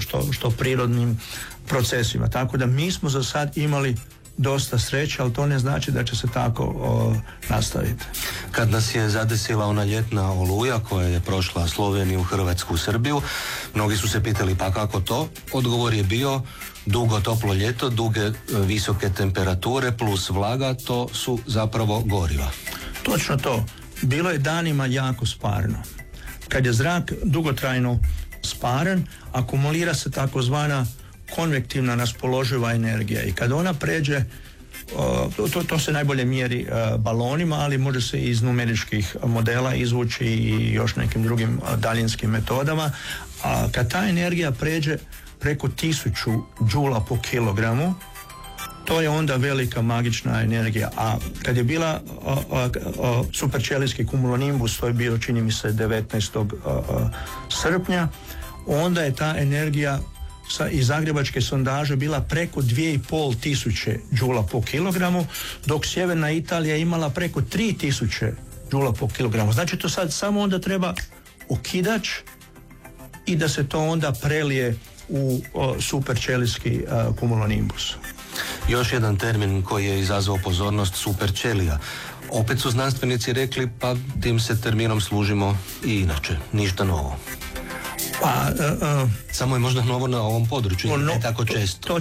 što prirodnim procesima. Tako da mi smo za sad imali dosta sreće, ali to ne znači da će se tako nastaviti. Kad nas je zadesila ona ljetna oluja koja je prošla Sloveniju, Hrvatsku, Srbiju, mnogi su se pitali pa kako to? Odgovor je bio dugo toplo ljeto, duge visoke temperature plus vlaga, to su zapravo goriva. Točno to. Bilo je danima jako sparno. Kad je zrak dugotrajno sparan, akumulira se takozvana konvektivna raspoloživa energija i kad ona pređe, to se najbolje mjeri balonima, ali može se i iz numeričkih modela izvući i još nekim drugim daljinskim metodama. A kad ta energija pređe preko 1000 džula po kilogramu, to je onda velika magična energija. A kad je bila superćelijski cumulonimbus, to je bio čini mi se 19. srpnja, onda je ta energija iz zagrebačke sondaže bila preko 2500 džula po kilogramu, dok sjeverna Italija imala preko 3000 džula po kilogramu. Znači to sad samo onda treba okidač i da se to onda prelije u superćelijski cumulonimbus. Još jedan termin koji je izazvao pozornost, superćelija. Opet su znanstvenici rekli pa tim se terminom služimo i inače, ništa novo. Samo je možda novo na ovom području, ne tako često.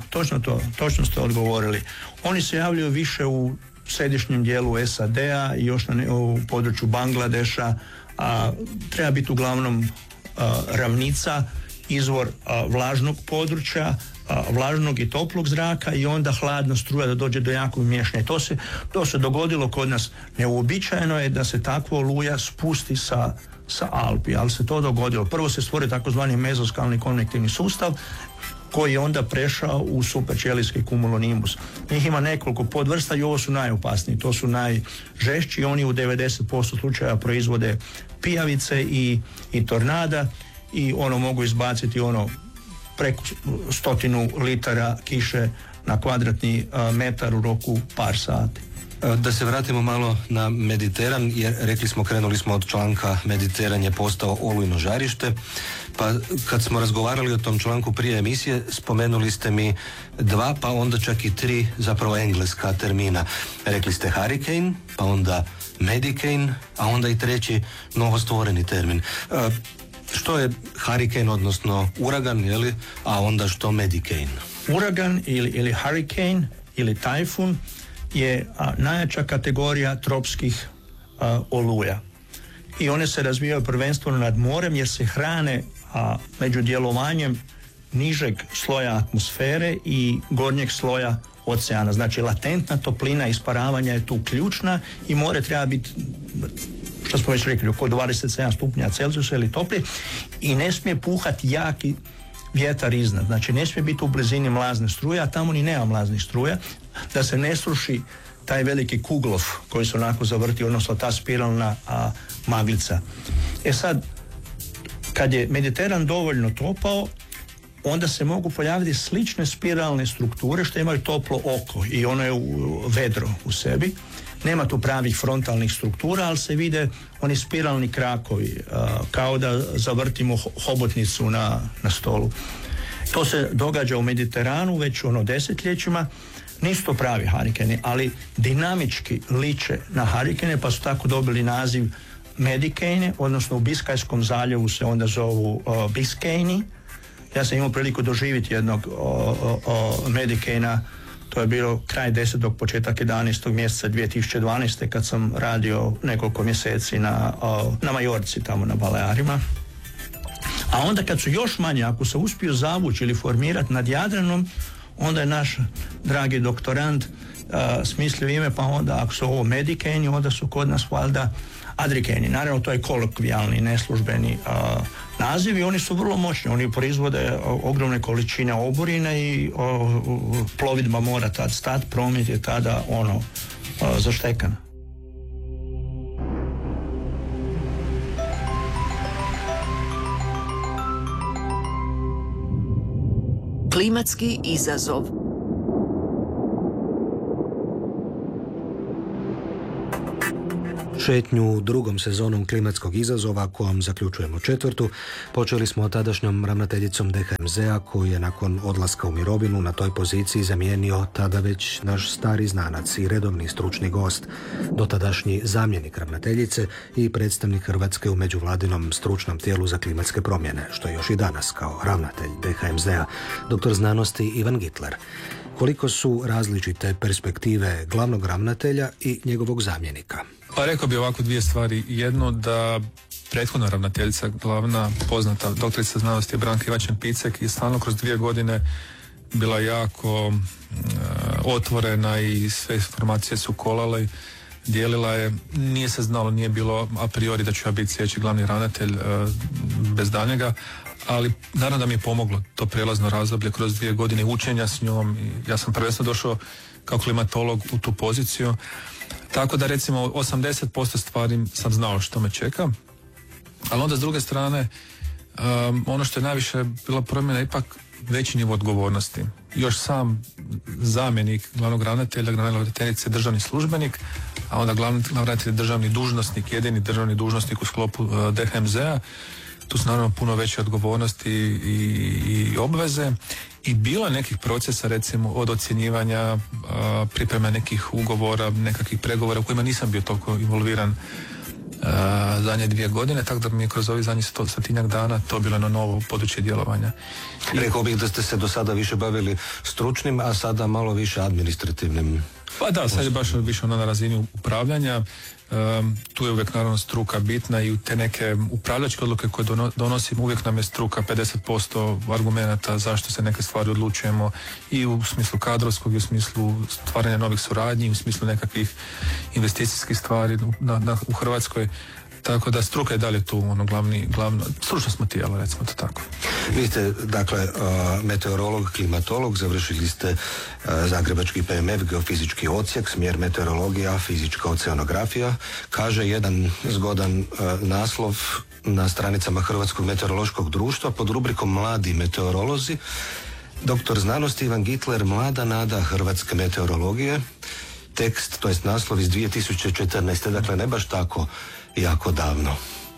Točno ste odgovorili. Oni se javljaju više u središnjem dijelu SAD-a i još u području Bangladeša, a treba biti uglavnom ravnica, izvor vlažnog područja, vlažnog i toplog zraka i onda hladna struja da dođe do jakog miješanja. To se dogodilo kod nas. Neuobičajeno je da se takva oluja spusti sa Alpi, ali se to dogodilo. Prvo se stvori takozvani mezoskalni konvektivni sustav koji je onda prešao u superćelijski cumulonimbus. Njih ima nekoliko podvrsta i ovo su najopasniji. To su najžešći, oni u 90% slučaja proizvode pijavice i tornada i mogu izbaciti preko 100 litara kiše na kvadratni metar u roku par sati. Da se vratimo malo na Mediteran, jer krenuli smo od članka Mediteran je postao olujno žarište, pa kad smo razgovarali o tom članku prije emisije, spomenuli ste mi 2, pa onda čak i 3 zapravo engleska termina. Rekli ste hurricane, pa onda medicane, a onda i 3 novostvoreni termin. Što je hurricane, odnosno uragan, jeli, a onda što medicane? Uragan ili hurricane ili tajfun je najjača kategorija tropskih oluja. I one se razvijaju prvenstveno nad morem jer se hrane među djelovanjem nižeg sloja atmosfere i gornjeg sloja oceana. Znači latentna toplina isparavanja je tu ključna i more treba biti, što smo već rekli, oko 27 stupnja Celzijusa ili topli i ne smije puhati jaki vjetar iznad. Znači ne smije biti u blizini mlazne struje, a tamo ni nema mlaznih struja, da se ne sruši taj veliki kuglov koji se onako zavrti, odnosno ta spiralna maglica. Sad, kad je Mediteran dovoljno topao, onda se mogu pojaviti slične spiralne strukture što imaju toplo oko i ono je vedro u sebi. Nema tu pravih frontalnih struktura, ali se vide oni spiralni krakovi, kao da zavrtimo hobotnicu na stolu. To se događa u Mediteranu već desetljećima. Nisu to pravi hurikani, ali dinamički liče na hurikane, pa su tako dobili naziv medicane, odnosno u Biskajskom zaljevu se onda zovu Biscayni. Ja sam imao priliku doživjeti jednog medicana. To je bilo kraj 10. početak 11. mjeseca 2012. kad sam radio nekoliko mjeseci na Majorci, tamo na Balearima. A onda kad su još manje, ako se uspiju zavući ili formirati nad Jadranom, onda je naš dragi doktorant smislio ime, pa onda ako su ovo medicani, onda su kod nas valjda adrikani. Naravno, to je kolokvijalni, neslužbeni naziv i oni su vrlo moćni. Oni proizvode ogromne količine oborine i plovidba mora tad stat, promet je tada zaštekan. Klimatski izazov. šetnju drugom sezonom klimatskog izazova, kojom zaključujemo četvrtu. Počeli smo tadašnjom ravnateljicom DHMZ-a, koju je nakon odlaska u mirovinu na toj poziciji zamijenio tada već naš stari znanac i redovni stručni gost, dotadašnji zamjenik ravnateljice i predstavnik Hrvatske u međuvladinom stručnom tijelu za klimatske promjene, što je još i danas kao ravnatelj DHMZ-a, doktor znanosti Ivan Gitler. Koliko su različite perspektive glavnog ravnatelja i njegovog zamjenika? Pa rekao bi ovako dvije stvari. Jedno, da prethodna ravnateljica, glavna poznata doktorica znanosti Branka Ivačan-Picek, je stalno kroz 2 godine bila jako otvorena i sve informacije su kolale, dijelila je, nije se znalo, nije bilo a priori da ću ja biti sljedeći glavni ravnatelj bez daljnjega, ali naravno da mi je pomoglo to prijelazno razdoblje kroz 2 godine učenja s njom. Ja sam prvenstveno došao kao klimatolog u tu poziciju, tako da recimo 80% stvari sam znao što me čeka, ali onda s druge strane ono što je najviše bila promjena ipak veći nivo odgovornosti. Još sam zamjenik glavnog ravnatelja, glavne ravnateljice, državni službenik, a onda glavni ravnatelj državni dužnosnik, jedini državni dužnosnik u sklopu DHMZ-a. Tu su naravno puno veće odgovornosti i obveze i bilo nekih procesa, recimo od ocjenjivanja, pripreme nekih ugovora, nekakvih pregovora u kojima nisam bio toliko involviran zadnje 2 godine, tako da mi je kroz ovih zadnjih 100 dana to bilo na novo područje djelovanja. Rekao bih da ste se do sada više bavili stručnim, a sada malo više administrativnim. Pa da, sad je baš više na razini upravljanja. Tu je uvijek naravno struka bitna i te neke upravljačke odluke koje donosimo, uvijek nam je struka 50% argumenata zašto se neke stvari odlučujemo i u smislu kadrovskog i u smislu stvaranja novih suradnji i u smislu nekakvih investicijskih stvari u Hrvatskoj. Tako da struka je dalje tu glavno, stručno smo tijelo, recimo to tako. Vi ste, dakle, meteorolog, klimatolog, završili ste Zagrebački PMF, geofizički odsjek, smjer meteorologija, fizička oceanografija. Kaže jedan zgodan naslov na stranicama Hrvatskog meteorološkog društva pod rubrikom Mladi meteorolozi. Doktor znanosti Ivan Gitler, mlada nada hrvatske meteorologije. Tekst, to jest naslov iz 2014. Dakle, ne baš tako jako davno.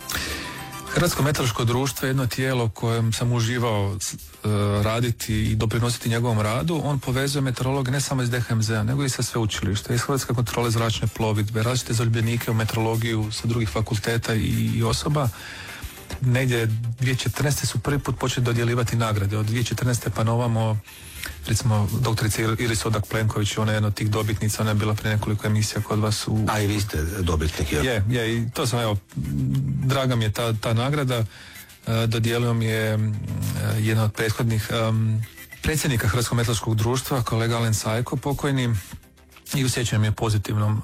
Hrvatsko meteorološko društvo je jedno tijelo kojem sam uživao raditi i doprinositi njegovom radu. On povezuje meteorologe ne samo iz DHMZ-a, nego i sa sveučilišta, iz Hrvatske kontrole zračne plovidbe, različite zaljubljenike u meteorologiju sa drugih fakulteta i osoba. Negdje 2014. su prvi put počeli dodjeljivati nagrade. Od 2014. pa novamo, recimo doktorica Iris Odak-Plenković, ona je jedna od tih dobitnica, ona je bila prije nekoliko emisija kod vas u... A i vi ste dobitnik, jel? Je, i to sam, evo, draga mi je ta nagrada. Dodijelio mi je jedan od prethodnih predsjednika Hrvatskog meteorološkog društva, kolega Alen Sajko, pokojni, i usjećam je pozitivnom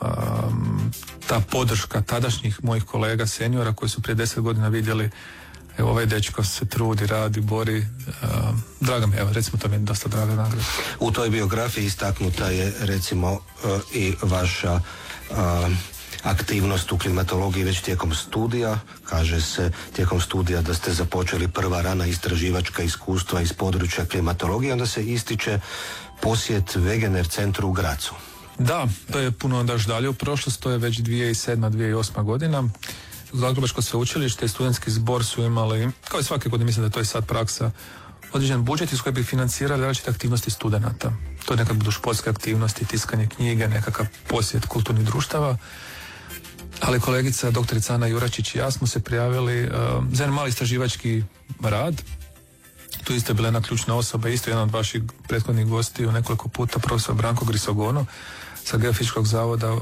ta podrška tadašnjih mojih kolega seniora koji su prije 10 godina vidjeli, evo ovaj dečko se trudi, radi, bori. Draga mi, evo, recimo to mi je dosta draga nagrada. U toj biografiji istaknuta je recimo i vaša aktivnost u klimatologiji već tijekom studija. Kaže se tijekom studija da ste započeli prva rana istraživačka iskustva iz područja klimatologije, onda se ističe posjet Wegener centru u Grazu. Da, to je puno onda još dalje u prošlost, to je već 2007-2008 godina. Zagrebačko sveučilište i studentski zbor su imali, kao i svake godine, mislim da to je sad praksa, određen budžet iz kojeg bi financirali različite aktivnosti studenata. To je nekad budu športske aktivnosti, tiskanje knjige, nekakav posjet kulturnih društava. Ali kolegica doktorica Ana Juračić i ja smo se prijavili za jedan mali istraživački rad. Tu isto je bila jedna ključna osoba, isto jedan od vaših prethodnih gostiju nekoliko puta, profesor Branko Grisogono sa Geofizičkog zavoda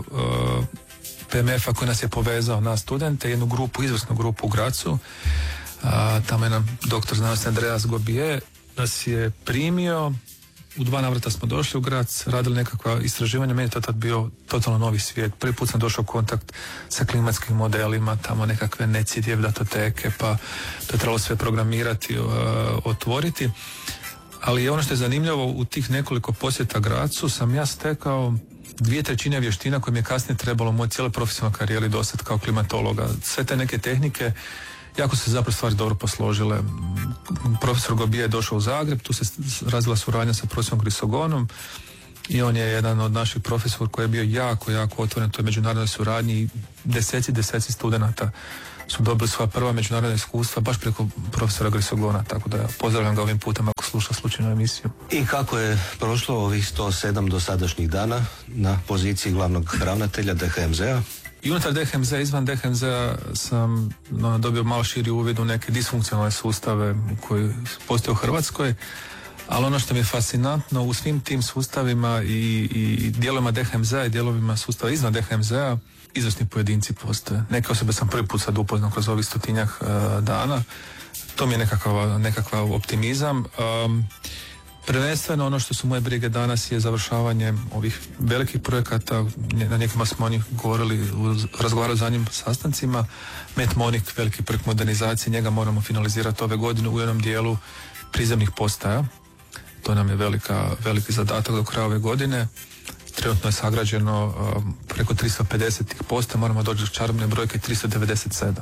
PMF-a koji nas je povezao na studente, jednu grupu, izvrsnu grupu u Grazu. Tamo je nam doktor znanosti Andreas Gobije nas je primio, u 2 navrata smo došli u Graz, radili nekakva istraživanja, meni je to tad bio totalno novi svijet. Prvi put sam došao u kontakt sa klimatskim modelima, tamo nekakve necidjev datoteke, pa to je trebalo sve programirati, otvoriti. Ali ono što je zanimljivo, u tih nekoliko posjeta Grazu sam ja stekao 2/3 vještina koje mi je kasnije trebalo u mojoj cijeloj profesionalnoj karijeri dosad kao klimatologa. Sve te neke tehnike, jako se zapravo stvari dobro posložile. Profesor Gobije je došao u Zagreb, tu se razvila suradnja sa profesorom Grisogonom. i on je jedan od naših profesora koji je bio jako otvoren toj međunarodnoj suradnji i deseci studenata su dobili svoja prva međunarodna iskustva baš preko profesora Grisogona, tako da pozdravljam ga ovim putem ako sluša slučajnu emisiju. I kako je prošlo ovih 107 dosadašnjih dana na poziciji glavnog ravnatelja DHMZ-a? I unutar DHMZ-a, izvan DHMZ-a sam dobio malo širi uvid u neke disfunkcionalne sustave koji postoje u Hrvatskoj, ali ono što mi je fascinantno u svim tim sustavima i dijelovima DHMZ-a i dijelovima sustava izvan DHMZ-a izvrsni pojedinci postoje. Neke osobe sam prvi put sad upoznao kroz ovih 100-tinjak dana. To mi je nekakav optimizam. Prvenstveno ono što su moje brige danas je završavanje ovih velikih projekata, na nekima smo o njih razgovarali za njim sastancima. Metmonik, veliki projekt modernizacije, njega moramo finalizirati ove godine u jednom dijelu prizemnih postaja. To nam je veliki zadatak do kraja ove godine. Trenutno je sagrađeno preko 350 tih postaja, moramo doći do čarobne brojke 397.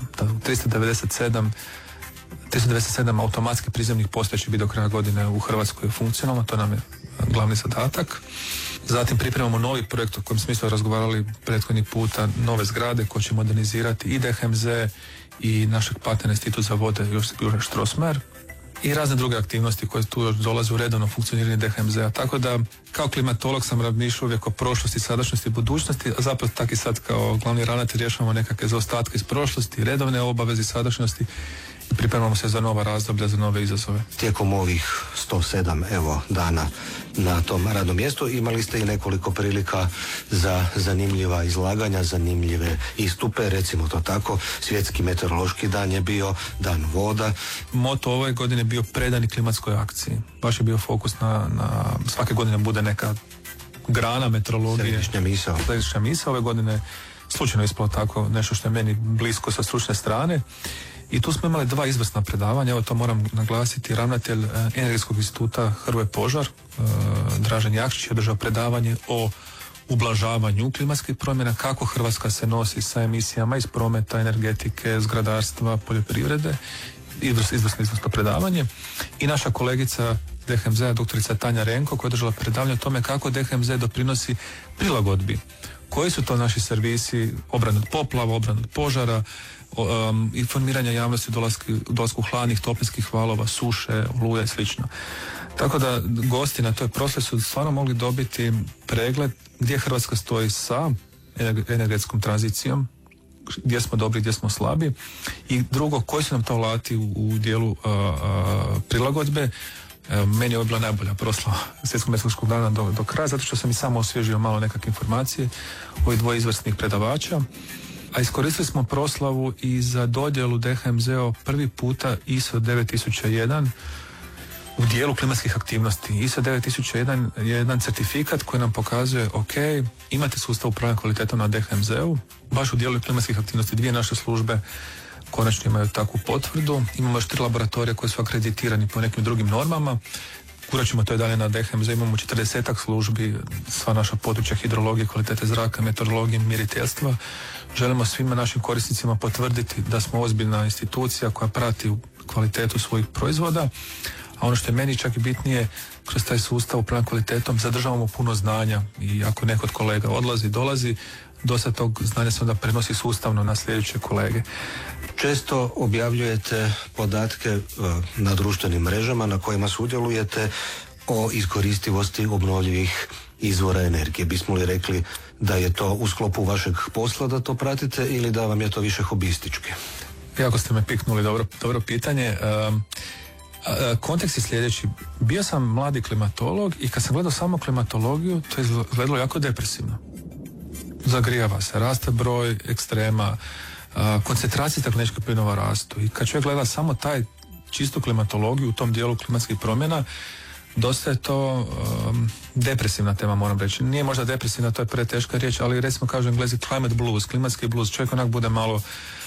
397 automatskih prizemnih postaja će biti do kraja godine u Hrvatskoj funkcionalno, to nam je glavni zadatak. Zatim pripremamo novi projekt o kojem smo isto razgovarali prethodnih puta, nove zgrade koje će modernizirati i DHMZ i našeg partnera Institut za vode Josip Juraj Strossmayer i razne druge aktivnosti koje tu još dolaze u redovno funkcioniranje DHMZ-a. Tako da kao klimatolog sam razmišljao uvijek o prošlosti, sadašnjosti i budućnosti, a zapravo tako i sad kao glavni ravnatelj rješavamo nekakve zaostatke iz prošlosti, redovne obaveze sadašnjosti i pripremamo se za nova razdoblja, za nove izazove. Tijekom ovih 107 dana na tom radnom mjestu imali ste i nekoliko prilika za zanimljiva izlaganja, zanimljive istupe, recimo to tako. Svjetski meteorološki dan je bio, dan voda. Moto ove godine je bio predani klimatskoj akciji. Baš je bio fokus na svake godine bude neka grana meteorologije. Središnja misao. Ove godine slučajno ispalo tako nešto što je meni blisko sa stručne strane. I tu smo imali 2 izvrsna predavanja, evo to moram naglasiti, ravnatelj Energetskog instituta Hrvoje Požar, Dražen Jakšić, je održao predavanje o ublažavanju klimatskih promjena, kako Hrvatska se nosi sa emisijama iz prometa, energetike, zgradarstva, poljoprivrede, izvrsno predavanje. I naša kolegica DHMZ-a, doktorica Tanja Renko, koja je održala predavanje o tome kako DHMZ doprinosi prilagodbi. Koji su to naši servisi, obrane od poplava, obrane od požara, informiranja javnosti dolasku hladnih toplinskih valova, suše, oluje i slično. Tako da gosti na toj proslavi su stvarno mogli dobiti pregled gdje Hrvatska stoji sa energetskom tranzicijom, gdje smo dobri, gdje smo slabi i drugo, koji su nam to alati u dijelu prilagodbe. Meni je ovo bila najbolja proslava Svjetskog meteorološkog dana do kraja, zato što sam i samo osvježio malo nekakve informacije ovih 2 izvrsnih predavača. A iskoristili smo proslavu i za dodjelu DHMZ-a prvi puta ISO 9001 u dijelu klimatskih aktivnosti. ISO 9001 je jedan certifikat koji nam pokazuje, ok, imate sustav upravljanja kvalitetom na DHMZ-u, baš u dijelu klimatskih aktivnosti 2 naše službe konačno imaju takvu potvrdu. Imamo još 3 laboratorija koji su akreditirani po nekim drugim normama. Gurat ćemo to i dalje na DHMZ, imamo 40-ak službi, sva naša područja hidrologije, kvalitete zraka, meteorologije, mjeriteljstva. Želimo svima našim korisnicima potvrditi da smo ozbiljna institucija koja prati kvalitetu svojih proizvoda, a ono što je meni čak i bitnije, kroz taj sustav upravljanja kvalitetom zadržavamo puno znanja i ako neko od kolega odlazi, dolazi, dosta tog znanja se onda prenosi sustavno na sljedeće kolege. Često objavljujete podatke na društvenim mrežama na kojima sudjelujete o iskoristivosti obnovljivih izvora energije. Bismo li rekli da je to u sklopu vašeg posla da to pratite ili da vam je to više hobistički? Jako ste me piknuli, dobro pitanje. Kontekst je sljedeći. Bio sam mladi klimatolog i kad sam gledao samo klimatologiju, to je izgledalo jako depresivno. Zagrijava se, raste broj ekstrema, koncentracije stakleničkih plinova rastu i kad čovjek gleda samo taj čistu klimatologiju u tom dijelu klimatskih promjena, dosta je to depresivna tema, moram reći. Nije možda depresivna, to je preteška riječ, ali recimo kažu Englezi climate blues, klimatski blues, čovjek onak bude malo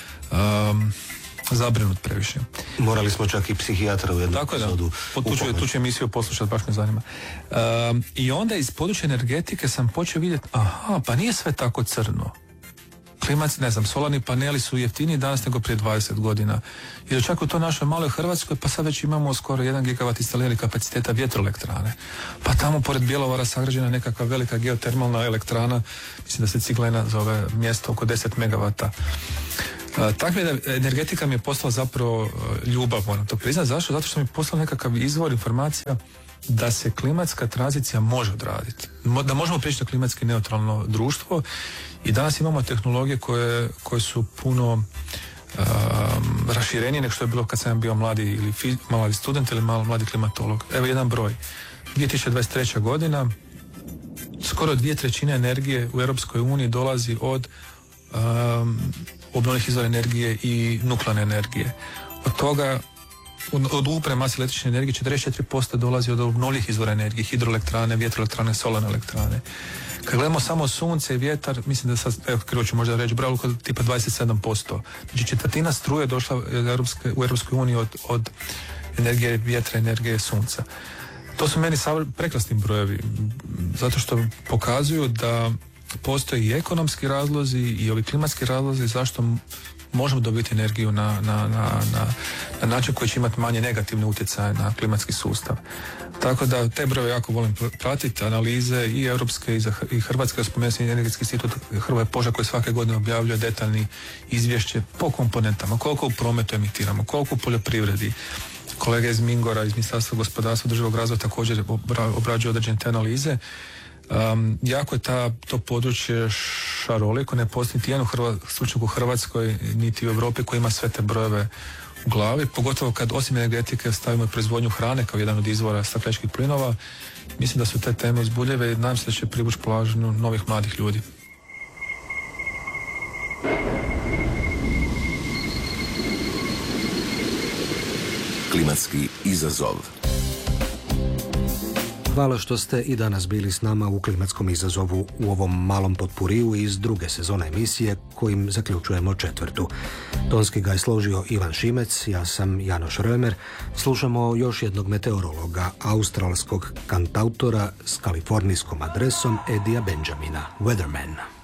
zabrinut previše. Morali smo čak i psihijatra u jednom epizodu. Tu ću emisiju poslušati, baš me zanima. I onda iz područja energetike sam počeo vidjeti, pa nije sve tako crno. solarni paneli su jeftiniji danas nego prije 20 godina. Jer čak u to našoj maloj Hrvatskoj, pa sad već imamo skoro 1 gigavat instaliranih kapaciteta vjetroelektrane. Pa tamo pored Bjelovara sagrađena nekakva velika geotermalna elektrana, mislim da se Ciglena zove mjesto oko 10 megavata. Takva energetika mi je postala zapravo ljubav, moram to priznati. Zašto? Zato što mi je postala nekakav izvor informacija da se klimatska tranzicija može odraditi. Da možemo prijeći na klimatski neutralno društvo i danas imamo tehnologije koje su puno raširenije nego što je bilo kad sam bio mladi student ili mladi klimatolog. Evo jedan broj. 2023. godina skoro 2/3 energije u Europskoj uniji dolazi od obnovljivih izvora energije i nuklearne energije. Od toga od ukupne mase električne energije 44% dolazi od obnovljivih izvora energije, hidroelektrane, vjetroelektrane, solarne elektrane. Kad gledamo samo sunce i vjetar, mislim da sad, evo krivo ću možda reći, bravo tipa 27%. Znači 1/4 struje došla u Europskoj uniji od energije vjetra, energije sunca. To su meni prekrasni brojevi, zato što pokazuju da postoje i ekonomski razlozi i ovi klimatski razlozi zašto možemo dobiti energiju na način koji će imati manje negativne utjecaje na klimatski sustav. Tako da te brojeve jako volim pratiti, analize i europske i hrvatske, spomenuo sam Energetski institut Hrvoje Požar koji svake godine objavljuje detaljni izvješće po komponentama, koliko u prometu emitiramo, koliko u poljoprivredi. Kolege iz Mingora, iz Ministarstva gospodarstva i održivog razvoja također obrađuju određene te analize. Jako je to područje šaroliko, ne postoji niti jedan stručnjak u Hrvatskoj niti u Europi koji ima sve te brojeve u glavi, pogotovo kad osim energetike stavimo proizvodnju hrane kao jedan od izvora stakleničkih plinova. Mislim da su te teme uzbudljive i nadam se da će privući pažnju novih mladih ljudi. Klimatski izazov. Hvala što ste i danas bili s nama u Klimatskom izazovu u ovom malom potpuriju iz druge sezone emisije kojim zaključujemo 4. Tonski ga je složio Ivan Šimec, ja sam Janoš Römer. Slušamo još jednog meteorologa, australskog kantautora s kalifornijskom adresom Edija Benjamina, Weatherman.